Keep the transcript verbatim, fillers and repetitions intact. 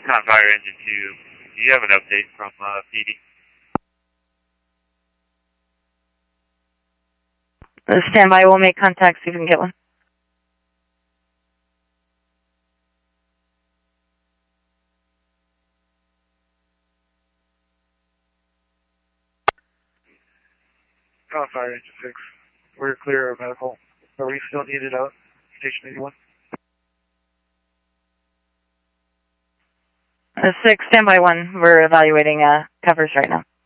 Con Fire Engine two, do you have an update from uh, P D? Uh, stand by, we'll make contact, see if we can get one. Con Fire Engine six, we're clear of medical. Are we still needed out? Station eighty-one? Uh, six, stand by one, we're evaluating uh, covers right now.